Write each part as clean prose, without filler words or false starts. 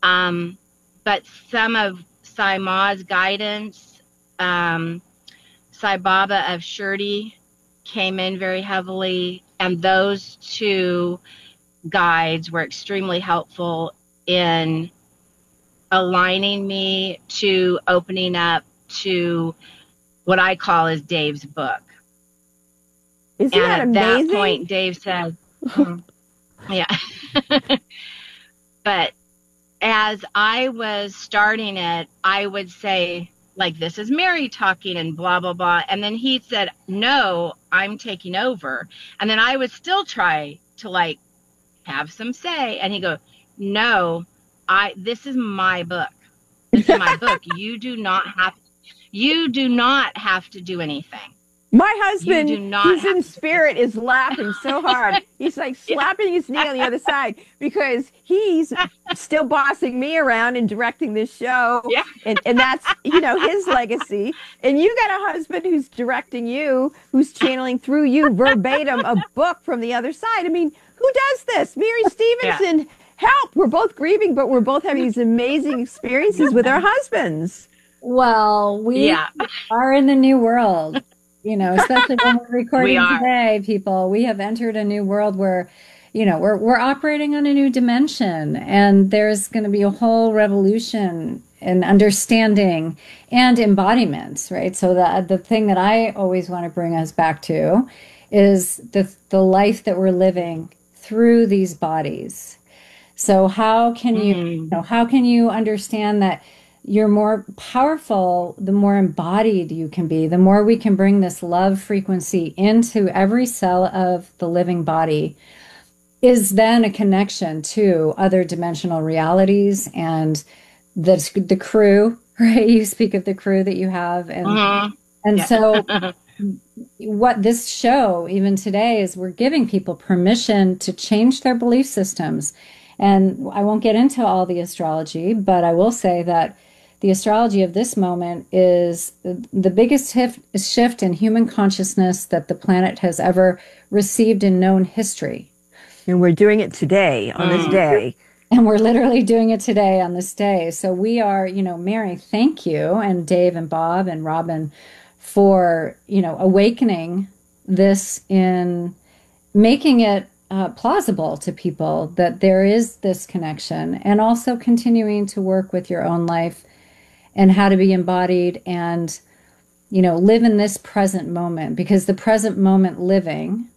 But some of Sai Ma's guidance, Sai Baba of Shirdi came in very heavily, and those two guides were extremely helpful in aligning me to opening up to what I call is Dave's book. Isn't that amazing? At that point, Dave said, yeah. But as I was starting it, I would say, like, this is Mary talking and blah, blah, blah. And then he said, no, I'm taking over. And then I would still try to, like, have some say. And he goes, no, this is my book. This is my book. You do not have to do anything. My husband, he's in spirit, is laughing so hard. He's like slapping his knee on the other side because he's still bossing me around and directing this show. Yeah. And that's, his legacy. And you got a husband who's directing you, who's channeling through you verbatim a book from the other side. I mean, who does this? Mary Stevenson, yeah. Help. We're both grieving, but we're both having these amazing experiences with our husbands. Well, we are in the new world. Especially when we're recording today, people, we have entered a new world where, we're operating on a new dimension, and there's going to be a whole revolution in understanding and embodiment, right? So the thing that I always want to bring us back to is the life that we're living through these bodies. So how can you understand that you're more powerful, the more embodied you can be, the more we can bring this love frequency into every cell of the living body, is then a connection to other dimensional realities and the crew, right? You speak of the crew that you have. And so what this show, even today, is we're giving people permission to change their belief systems. And I won't get into all the astrology, but I will say that the astrology of this moment is the biggest shift in human consciousness that the planet has ever received in known history. And we're doing it today, on this day. And we're literally doing it today on this day. So we are, Mary, thank you, and Dave and Bob and Robin for, awakening this in making it plausible to people that there is this connection, and also continuing to work with your own life and how to be embodied and, live in this present moment, because the present moment living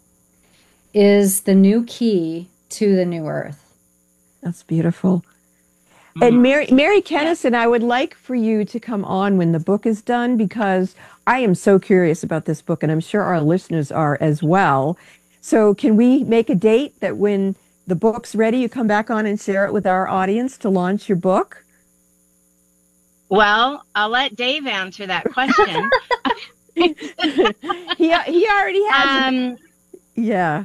is the new key to the new earth. That's beautiful. And Mary Kennison, I would like for you to come on when the book is done, because I am so curious about this book, and I'm sure our listeners are as well. So can we make a date that when the book's ready, you come back on and share it with our audience to launch your book? Well, I'll let Dave answer that question. he already has it. Yeah.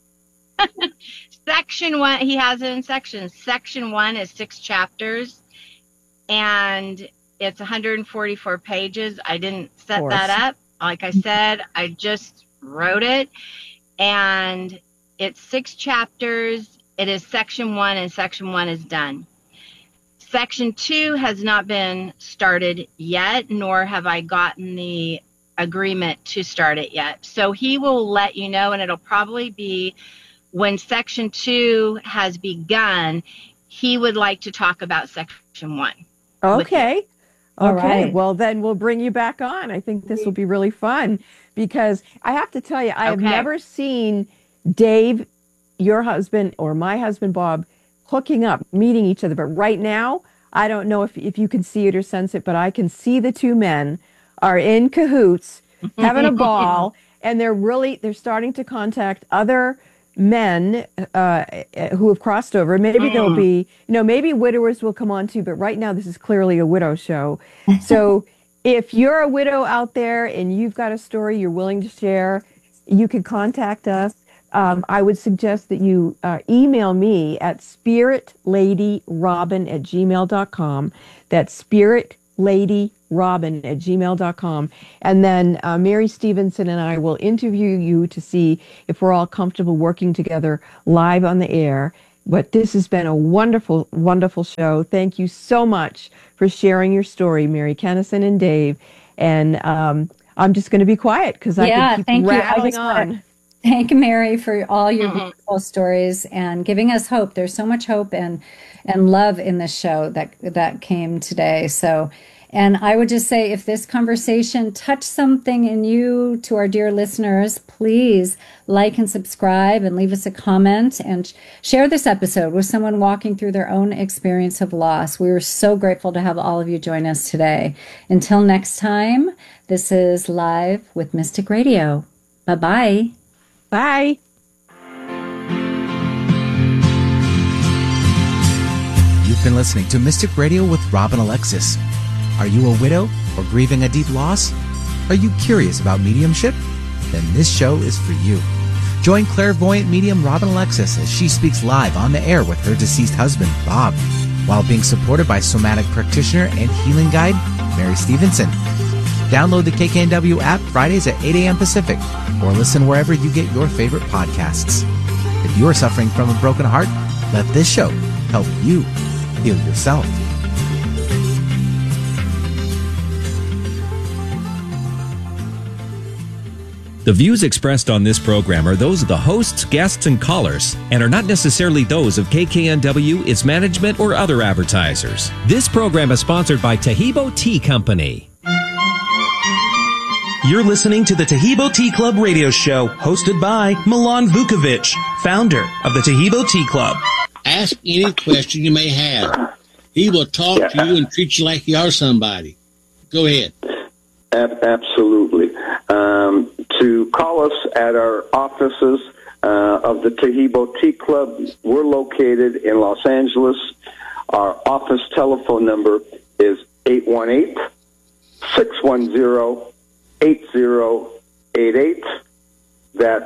Section 1, he has it in sections. Section 1 is 6 chapters, and it's 144 pages. I didn't set that up. Like I said, I just wrote it, and it's 6 chapters. It is section 1, and section 1 is done. Section 2 has not been started yet, nor have I gotten the agreement to start it yet. So he will let you know, and it'll probably be when section 2 has begun. He would like to talk about section 1. Okay. All right. Well, then we'll bring you back on. I think this will be really fun, because I have to tell you, I have never seen Dave, your husband, or my husband, Bob, hooking up, meeting each other. But right now, I don't know if you can see it or sense it, but I can see the two men are in cahoots, having a ball, and they're starting to contact other men who have crossed over. Maybe there'll be, maybe widowers will come on too, but right now this is clearly a widow show. So if you're a widow out there and you've got a story you're willing to share, you can contact us. I would suggest that you email me at spiritladyrobin@gmail.com. That's spiritladyrobin@gmail.com. And then Mary Stevenson and I will interview you to see if we're all comfortable working together live on the air. But this has been a wonderful, wonderful show. Thank you so much for sharing your story, Mary Kennison and Dave. And I'm just going to be quiet because I could keep rattling on. Thank you, Mary, for all your beautiful stories and giving us hope. There's so much hope and love in this show that came today. So, and I would just say, if this conversation touched something in you, to our dear listeners, please like and subscribe and leave us a comment and share this episode with someone walking through their own experience of loss. We were so grateful to have all of you join us today. Until next time, this is Live with Mystic Radio. Bye-bye. Bye. You've been listening to Mystic Radio with Robin Alexis. Are you a widow or grieving a deep loss? Are you curious about mediumship? Then this show is for you. Join clairvoyant medium Robin Alexis as she speaks live on the air with her deceased husband, Bob, while being supported by somatic practitioner and healing guide, Mary Stevenson. Download the KKNW app Fridays at 8 a.m. Pacific, or listen wherever you get your favorite podcasts. If you are suffering from a broken heart, let this show help you heal yourself. The views expressed on this program are those of the hosts, guests, and callers, and are not necessarily those of KKNW, its management, or other advertisers. This program is sponsored by Taheebo Tea Company. You're listening to the Taheebo Tea Club radio show, hosted by Milan Vukovic, founder of the Taheebo Tea Club. Ask any question you may have. He will talk to you and treat you like you are somebody. Go ahead. Absolutely. To call us at our offices of the Taheebo Tea Club, we're located in Los Angeles. Our office telephone number is 818-610-8088. That's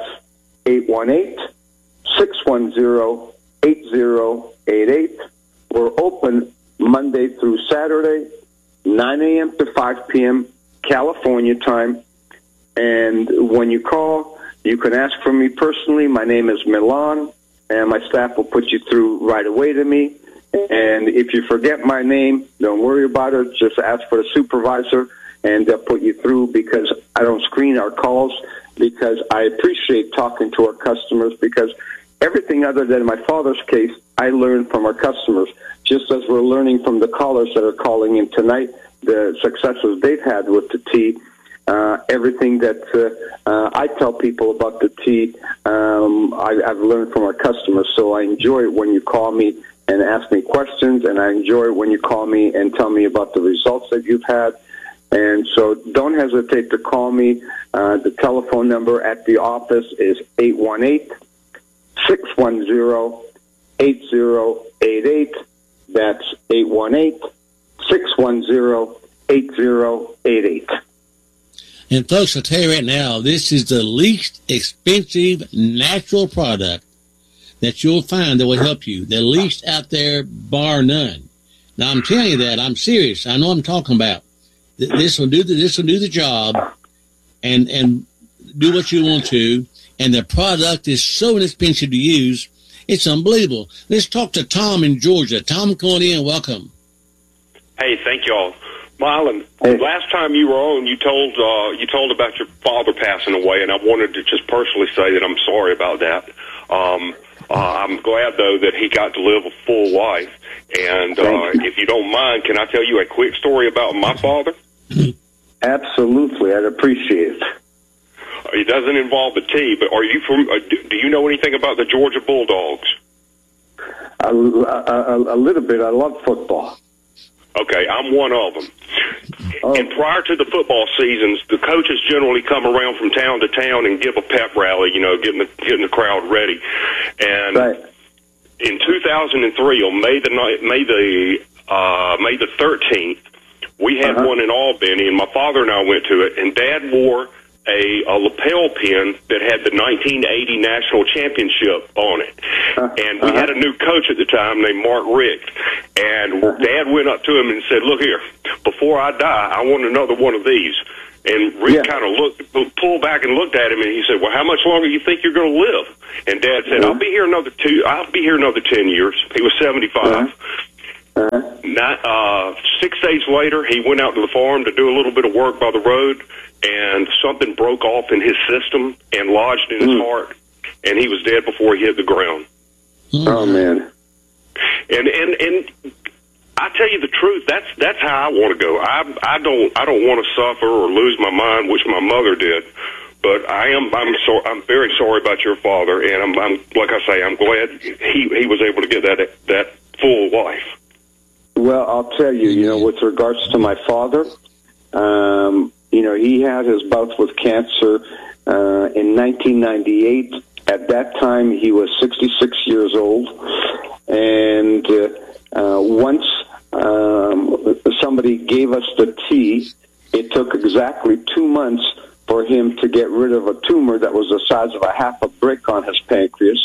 818-610-8088. We're open Monday through Saturday, 9 a.m. to 5 p.m. California time. And when you call, you can ask for me personally. My name is Milan, and my staff will put you through right away to me. And if you forget my name, don't worry about it. Just ask for the supervisor, and they'll put you through, because I don't screen our calls, because I appreciate talking to our customers, because everything other than my father's case, I learned from our customers, just as we're learning from the callers that are calling in tonight, the successes they've had with the tea. Everything that I tell people about the tea, I've learned from our customers. So I enjoy it when you call me and ask me questions, and I enjoy it when you call me and tell me about the results that you've had. And so don't hesitate to call me. The telephone number at the office is 818-610-8088. That's 818-610-8088. And folks, I'll tell you right now, this is the least expensive natural product that you'll find that will help you. The least out there, bar none. Now, I'm telling you that. I'm serious. I know what I'm talking about. This will do the job and do what you want to. And the product is so inexpensive to use, it's unbelievable. Let's talk to Tom in Georgia. Tom, come on in. Welcome. Hey, thank y'all. Mylan, last time you were on, you told about your father passing away, and I wanted to just personally say that I'm sorry about that. I'm glad, though, that he got to live a full life. And if you don't mind, can I tell you a quick story about my father? Absolutely. I'd appreciate it. It doesn't involve the tea, but are you from? Do you know anything about the Georgia Bulldogs? A little bit. I love football. Okay, I'm one of them. Oh. And prior to the football seasons, the coaches generally come around from town to town and give a pep rally, getting the crowd ready. And in 2003, on May the 13th, we had one in Albany, and my father and I went to it, and Dad wore a lapel pin that had the 1980 national championship on it. And we had a new coach at the time named Mark Richt. And Dad went up to him and said, "Look here, before I die, I want another one of these." And Rick kind of pulled back and looked at him, and he said, "Well, how much longer do you think you're going to live?" And Dad said, "I'll be here another 10 years." He was 75. 6 days later, he went out to the farm to do a little bit of work by the road, and something broke off in his system and lodged in his heart, and he was dead before he hit the ground. Oh man! And I tell you the truth, that's how I want to go. I don't want to suffer or lose my mind, which my mother did. But I'm very sorry about your father, and I'm like I say, I'm glad he was able to get that full life. Well, I'll tell you, with regards to my father, he had his bouts with cancer in 1998. At that time, he was 66 years old, and once somebody gave us the tea, it took exactly 2 months for him to get rid of a tumor that was the size of a half a brick on his pancreas.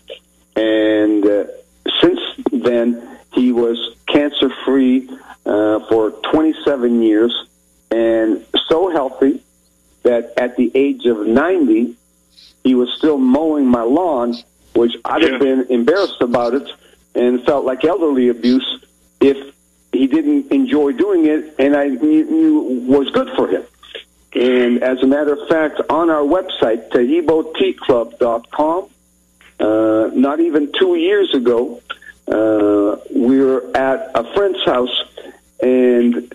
And since then, he was cancer-free for 27 years and so healthy that at the age of 90, he was still mowing my lawn, which I'd have been embarrassed about it and felt like elderly abuse if he didn't enjoy doing it and I knew was good for him. And as a matter of fact, on our website, TaheeboTeaClub.com, not even 2 years ago, we were at a friend's house, and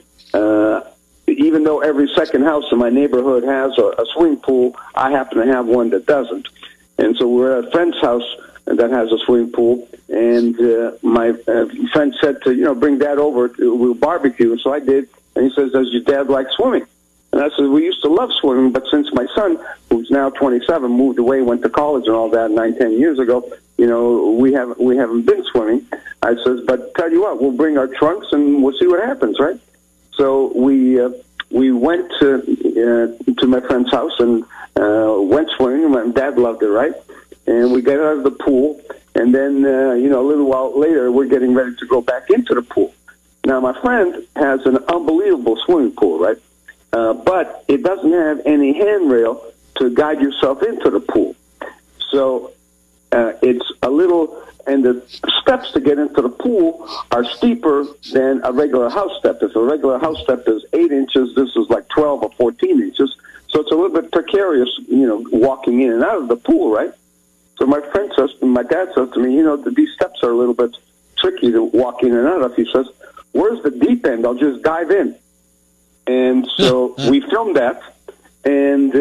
even though every second house in my neighborhood has a swimming pool, I happen to have one that doesn't. And so we're at a friend's house that has a swimming pool, and my friend said to, bring Dad over, we'll barbecue. And so I did, and he says, "Does your dad like swimming?" And I said, "We used to love swimming, but since my son, who's now 27, moved away, went to college and all that 9-10 years ago, we haven't been swimming." I says, "But tell you what, we'll bring our trunks and we'll see what happens, right?" So we went to my friend's house and went swimming. My dad loved it, right? And we got out of the pool, and then a little while later, we're getting ready to go back into the pool. Now, my friend has an unbelievable swimming pool, right? But it doesn't have any handrail to guide yourself into the pool. So it's a little, and the steps to get into the pool are steeper than a regular house step. If a regular house step is 8 inches, this is like 12 or 14 inches. So it's a little bit precarious, walking in and out of the pool, right? So my dad says to me, these steps are a little bit tricky to walk in and out of. He says, "Where's the deep end? I'll just dive in." And so we filmed that, and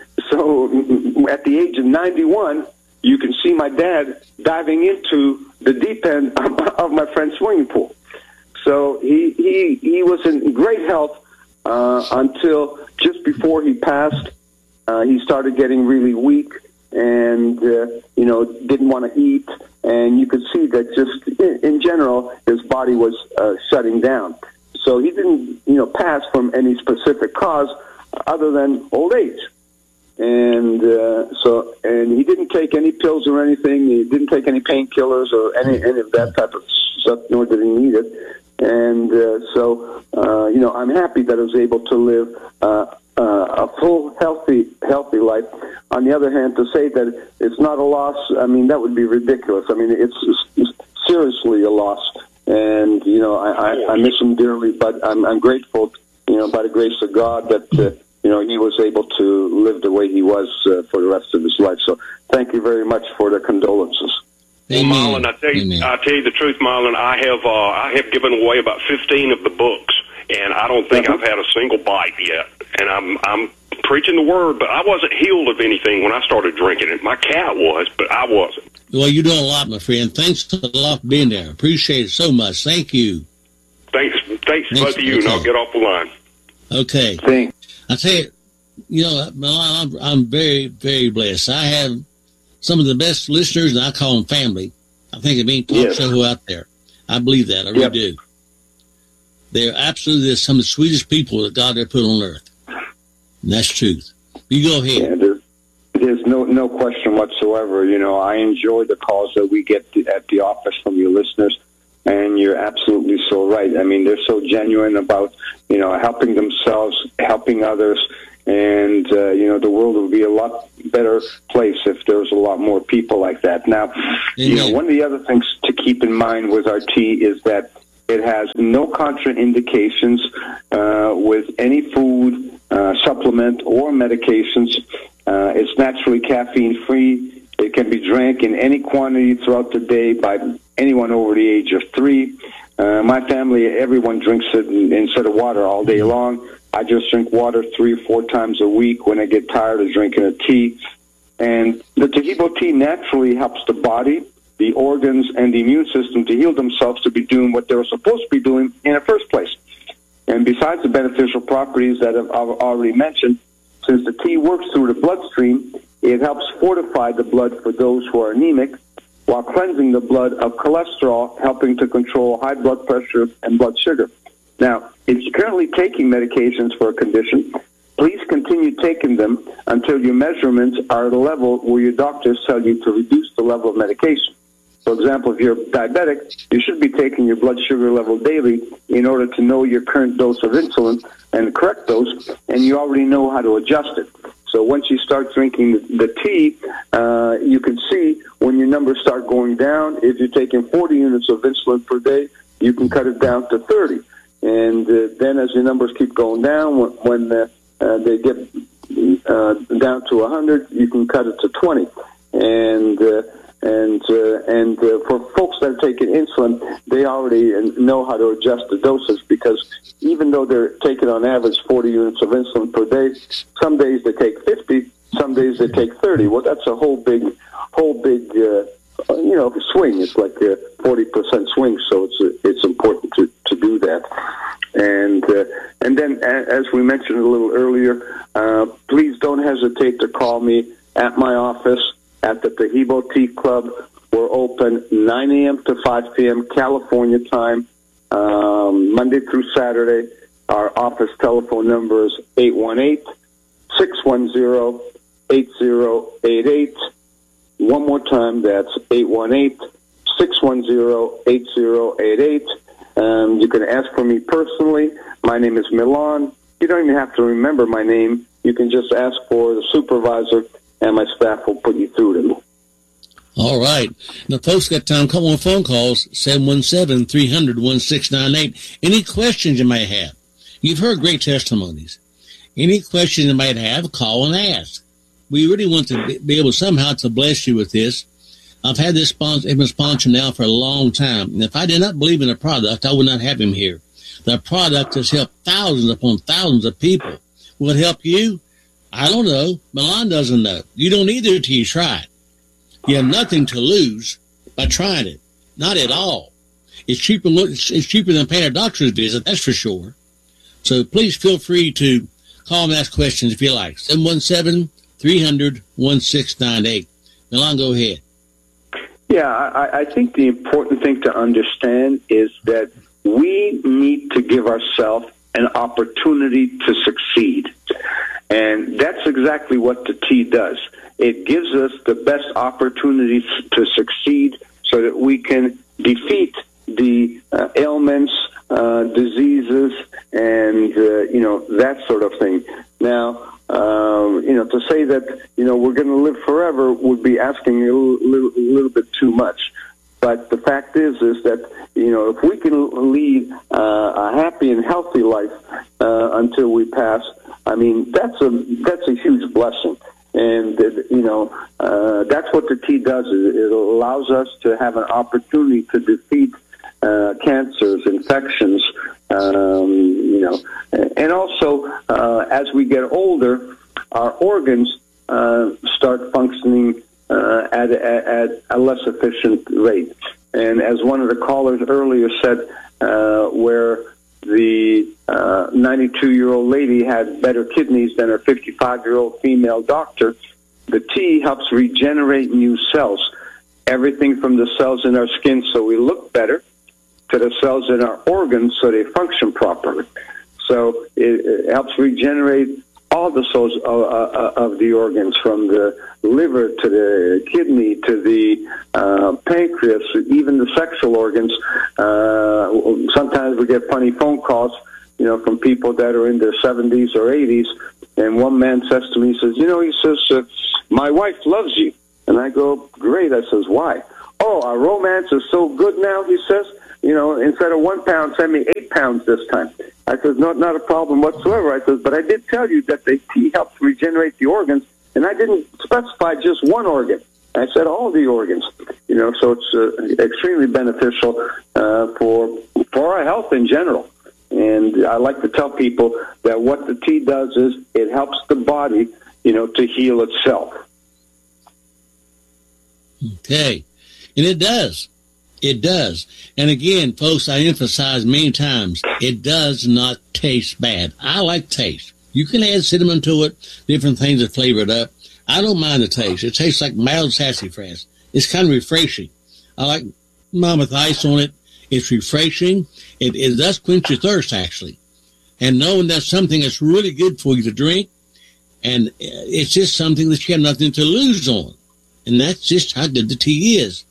so at the age of 91, you can see my dad diving into the deep end of my friend's swimming pool. So he was in great health until just before he passed. He started getting really weak and, didn't want to eat, and you could see that just in general, his body was shutting down. So he didn't, pass from any specific cause other than old age. And and he didn't take any pills or anything. He didn't take any painkillers or any of that type of stuff, nor did he need it. And I'm happy that I was able to live a full, healthy life. On the other hand, to say that it's not a loss, that would be ridiculous. It's seriously a loss. And, I miss him dearly, but I'm grateful, by the grace of God that, he was able to live the way he was for the rest of his life. So thank you very much for the condolences. Well, Marlon, I tell you the truth, Marlon, I have given away about 15 of the books, and I don't think I've had a single bite yet. And I'm preaching the word, but I wasn't healed of anything when I started drinking it. My cat was, but I wasn't. Well, you're doing a lot, my friend. Thanks a lot for being there. Appreciate it so much. Thank you. Thanks both of you, and I'll get off the line. Okay. Thanks. I tell you, I'm very, very blessed. I have some of the best listeners, and I call them family. I think of any talk show out there. I believe that. I really do. They're absolutely some of the sweetest people that God ever put on earth. And that's truth. You go ahead. Yeah, there's no question whatsoever. I enjoy the calls that we get at the office from your listeners, and you're absolutely so right. They're so genuine about, helping themselves, helping others, And, the world would be a lot better place if there was a lot more people like that. Now, one of the other things to keep in mind with our tea is that it has no contraindications with any food, supplement, or medications. It's naturally caffeine-free. It can be drank in any quantity throughout the day by anyone over the age of 3. My family, everyone drinks it instead of water all day long. I just drink water 3 or 4 times a week when I get tired of drinking a tea. And the Taheebo tea naturally helps the body, the organs, and the immune system to heal themselves to be doing what they were supposed to be doing in the first place. And besides the beneficial properties that I've already mentioned, since the tea works through the bloodstream, it helps fortify the blood for those who are anemic, while cleansing the blood of cholesterol, helping to control high blood pressure and blood sugar. Now, if you're currently taking medications for a condition, please continue taking them until your measurements are at a level where your doctors tell you to reduce the level of medication. For example, if you're diabetic, you should be taking your blood sugar level daily in order to know your current dose of insulin and the correct dose, and you already know how to adjust it. So once you start drinking the tea, you can see when your numbers start going down. If you're taking 40 units of insulin per day, you can cut it down to 30. And then as your numbers keep going down, when they get down to 100, you can cut it to 20. And for folks that are taking insulin, they already know how to adjust the doses, because even though they're taking on average 40 units of insulin per day, some days they take 50, some days they take 30. Well, that's a whole big swing. It's like a 40% swing, so it's important to do that. And then, as we mentioned a little earlier, please don't hesitate to call me at my office at the Taheebo Tea Club. We're open 9 a.m. to 5 p.m. California time, Monday through Saturday. Our office telephone number is 818-610-8088. One more time, that's 818-610-8088. You can ask for me personally. My name is Milan. You don't even have to remember my name. You can just ask for the supervisor, and my staff will put you through them. All right. Now, folks, got time. Come on, phone calls, 717-300-1698. Any questions you may have? You've heard great testimonies. Any questions you might have, call and ask. We really want to be able somehow to bless you with this. I've had this sponsor now for a long time. And if I did not believe in the product, I would not have him here. The product has helped thousands upon thousands of people. Will it help you? I don't know. Milan doesn't know. You don't either until you try it. You have nothing to lose by trying it. Not at all. It's cheaper than paying a doctor's visit, that's for sure. So please feel free to call and ask questions if you like. 717-300-1698. Milan, go ahead. Yeah, I think the important thing to understand is that we need to give ourselves an opportunity to succeed. And that's exactly what the tea does. It gives us the best opportunities to succeed so that we can defeat the ailments, diseases, and, that sort of thing. Now, to say that, we're going to live forever would be asking a little bit too much. But the fact is that, if we can lead a happy and healthy life until we pass, I mean, that's a huge blessing. And, that's what the tea does. It allows us to have an opportunity to defeat cancers, infections, and also as we get older, our organs start functioning at a less efficient rate. And as one of the callers earlier said, where the 92-year-old lady had better kidneys than her 55-year-old female doctor, the tea helps regenerate new cells. Everything from the cells in our skin so we look better to the cells in our organs so they function properly. So it helps regenerate all the cells of the organs, from the liver to the kidney to the pancreas, even the sexual organs. Sometimes we get funny phone calls, from people that are in their 70s or 80s, And one man says to me, he says, my wife loves you. And I go, great. I says, why? Oh, our romance is so good now, he says. Instead of 1 pound, send me 8 pounds this time. I says, not a problem whatsoever. I says, but I did tell you that the tea helps regenerate the organs, and I didn't specify just one organ. I said all the organs. So it's extremely beneficial for our health in general. And I like to tell people that what the tea does is it helps the body, to heal itself. Okay. And it does. It does. And again, folks, I emphasize many times, it does not taste bad. I like taste. You can add cinnamon to it, different things that flavor it up. I don't mind the taste. It tastes like mild sassafras. It's kind of refreshing. I like mine with ice on it. It's refreshing. It does quench your thirst, actually. And knowing that's something that's really good for you to drink, and it's just something that you have nothing to lose on. And that's just how good the tea is.